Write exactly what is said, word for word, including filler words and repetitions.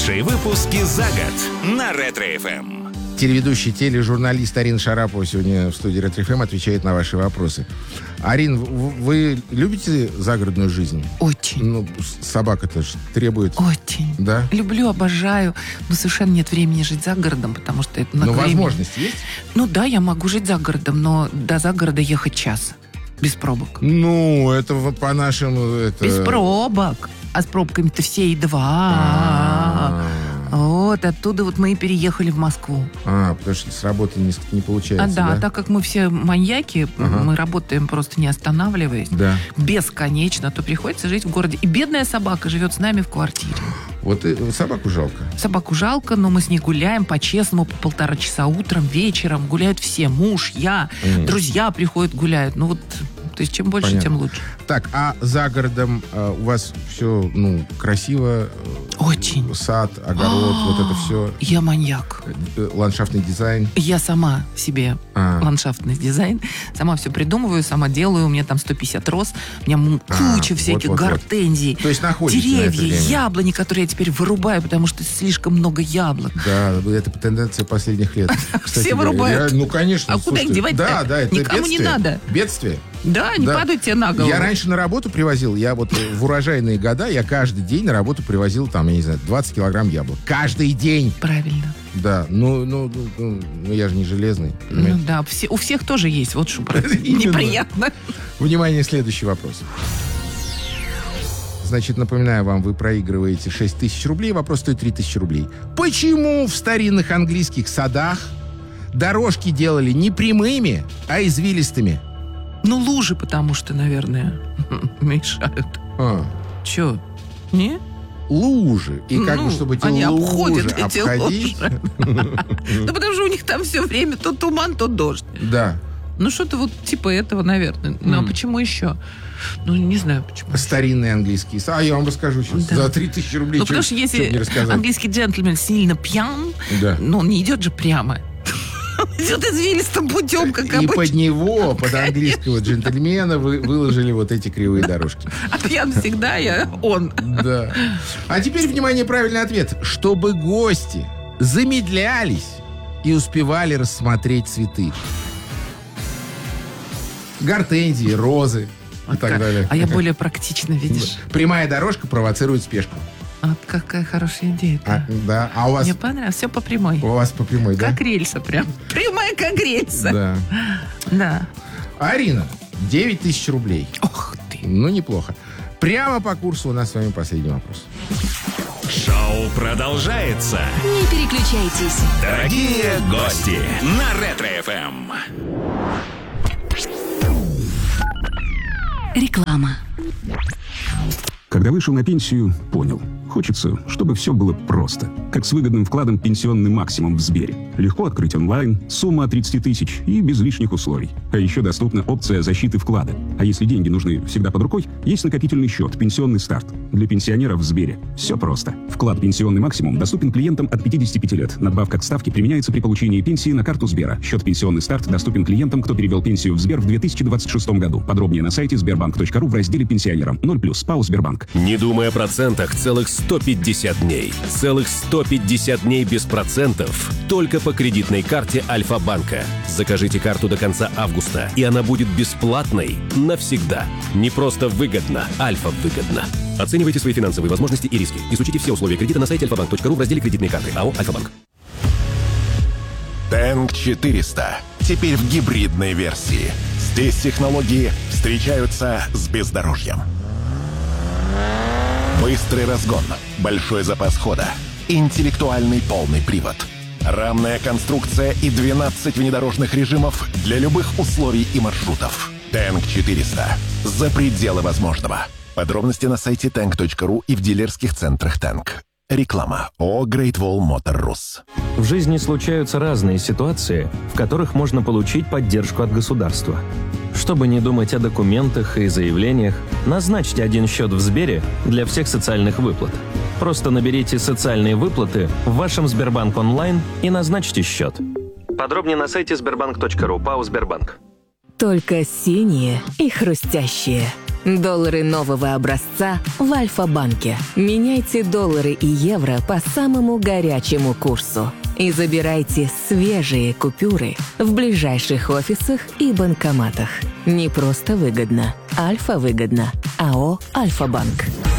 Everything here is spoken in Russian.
Лучшие выпуски за год на Ретро-эф эм. Телеведущий, тележурналист Арина Шарапова сегодня в студии Ретро-эф эм отвечает на ваши вопросы. Арин, вы любите загородную жизнь? Очень. Ну, собака-то ж требует. Очень. Да? Люблю, обожаю. Но совершенно нет времени жить за городом, потому что это много Но времени. возможность есть? Ну да, я могу жить за городом, но до загорода ехать час. Без пробок. Ну, это по нашему... Это... Без пробок. А с пробками-то все и два. А-а-а. Вот, оттуда вот мы и переехали в Москву. А, потому что с работы не, не получается, А, да, да? так как мы все маньяки, Ага. мы работаем просто не останавливаясь, Да. бесконечно, то приходится жить в городе. И бедная собака живет с нами в квартире. Вот и собаку жалко. Собаку жалко, но мы с ней гуляем по-честному, по полтора часа утром, вечером. Гуляют все. Муж, я, Mm. друзья приходят, гуляют. Ну вот, то есть чем больше, Понятно. тем лучше. Так, а за городом а, у вас все, ну, красиво? Очень. Сад, огород, вот это все. Я маньяк. Ландшафтный дизайн. Я сама себе А. ландшафтный дизайн, сама все придумываю, сама делаю. У меня там сто пятьдесят роз, у меня м- А, куча всяких вот, вот, вот. гортензий, То есть находите на это деревья, время. яблони, которые я теперь вырубаю, потому что слишком много яблок. Да, это тенденция последних лет. Кстати Все говоря. вырубают. Я- ну, конечно. А куда их слушайте, девать-то? Да, да, это Никому не бедствие. надо. Бедствие. Да, не Да. падают тебе на голову. Я раньше на работу привозил, я вот в урожайные года, я каждый день на работу привозил, там, я не знаю, двадцать килограмм яблок. Каждый день. Правильно. Да, ну, ну, ну, ну, ну, я же не железный. Ну понимаете? да, все, у всех тоже есть. Вот что Именно. неприятно. Внимание, следующий вопрос. Значит, напоминаю вам, вы проигрываете шесть тысяч рублей, вопрос стоит три тысячи рублей. Почему в старинных английских садах дорожки делали не прямыми, а извилистыми? Ну, лужи, потому что, наверное, мешают. А, Че? Не? лужи. И как Ну, бы, чтобы эти они лужи обходят эти обходить... Ну, потому что у них там все время то туман, то дождь. Да. Ну, что-то вот типа этого, наверное. Ну, а М. почему еще? Ну, не знаю, почему. Старинные английские сады. А я вам расскажу сейчас. Да. За три тысячи рублей. Ну, чё- потому что чё если мне рассказать? английский джентльмен сильно пьян, Да. ну, он не идет же прямо. Он идет извилистым путем, как И обычно. под него, под английского джентльмена, вы выложили вот эти кривые дорожки. А пьян всегда я он. Да. А теперь, внимание, правильный ответ. Чтобы гости замедлялись и успевали рассмотреть цветы. Гортензии, розы и так Ка- далее. А я более практично, видишь. Прямая дорожка провоцирует спешку. А какая хорошая идея. А, да. А у вас, Мне понравилось. Все по прямой. у вас по прямой, да? Как рельса прям. Прямая, как рельса. Да. Да. Арина, девять тысяч рублей. Ох ты. Ну, неплохо. Прямо по курсу у нас с вами последний вопрос. Шоу продолжается. Не переключайтесь. Дорогие гости на Ретро-эф эм. Реклама. Когда вышел на пенсию, понял. Хочется, чтобы все было просто. Как с выгодным вкладом «Пенсионный максимум» в Сбере. Легко открыть онлайн, сумма от тридцать тысяч и без лишних условий. А еще доступна опция защиты вклада. А если деньги нужны всегда под рукой, есть накопительный счет «Пенсионный старт». Для пенсионеров в Сбере все просто. Вклад «Пенсионный максимум» доступен клиентам от пятидесяти пяти лет. Надбавка к ставке применяется при получении пенсии на карту Сбера. Счет «Пенсионный старт» доступен клиентам, кто перевел пенсию в Сбер в две тысячи двадцать шестом году. Подробнее на сайте сбербанк точка ру в разделе «Пенсионерам». ноль плюс ПАО «Сбербанк». Не думай о процентах целых сто пятьдесят дней. Целых сто пятьдесят дней без процентов только по кредитной карте Альфа-банка. Закажите карту до конца августа, и она будет бесплатной навсегда. Не просто выгодно, Альфа выгодно. Оценивайте свои финансовые возможности и риски. Изучите все условия кредита на сайте альфа банк точка ру в разделе «Кредитные карты». АО «Альфа-банк». Тэнк четыреста. Теперь в гибридной версии. Здесь технологии встречаются с бездорожьем. Быстрый разгон, большой запас хода, интеллектуальный полный привод, рамная конструкция и двенадцать внедорожных режимов для любых условий и маршрутов. Тэнк четыреста. За пределы возможного. Подробности на сайте тэнк точка ру и в дилерских центрах Тэнк. Реклама. ООО Great Wall Motor Rus. В жизни случаются разные ситуации, в которых можно получить поддержку от государства. Чтобы не думать о документах и заявлениях, назначьте один счет в Сбере для всех социальных выплат. Просто наберите «Социальные выплаты» в вашем Сбербанк онлайн и назначьте счет. Подробнее на сайте сбербанк точка ру, ПАО «Сбербанк». Только синие и хрустящие. Доллары нового образца в Альфа-банке. Меняйте доллары и евро по самому горячему курсу. И забирайте свежие купюры в ближайших офисах и банкоматах. Не просто выгодно. Альфа-выгодно. АО «Альфа-банк».